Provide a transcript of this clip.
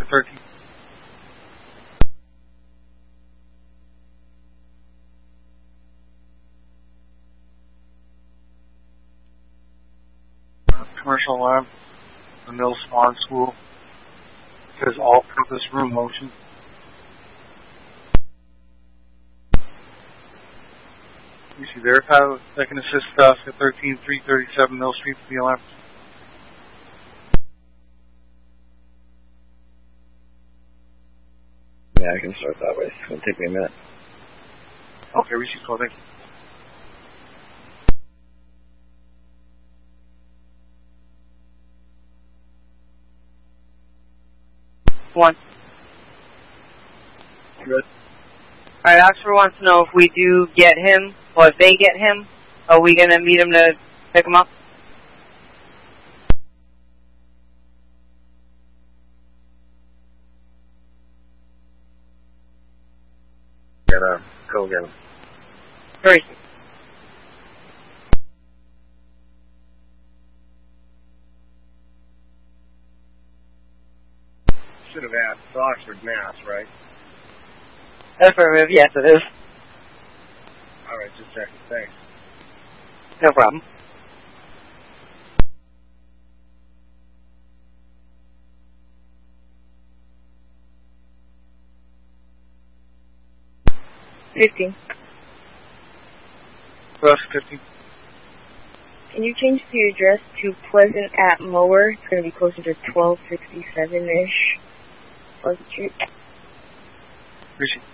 at 13. Commercial lab, the Mill Spawn School. It says all-purpose room motion. You see verify that can assist us at 13337 Mill Street for the alarm. Yeah, I can start that way. It's going to take me a minute. Okay, receive call, thank you. One. Good. Alright, Oxford wants to know if we do get him, or if they get him, are we going to meet him to pick him up? Go get him. Very soon. Should have asked. It's Oxford, Mass, right? Affirmative, yes it is. All right, just checking. Thanks. No problem. $15. Plus 15. Can you change the address to Pleasant at Mower? It's going to be closer to 1267-ish. Pleasant Street. Appreciate it.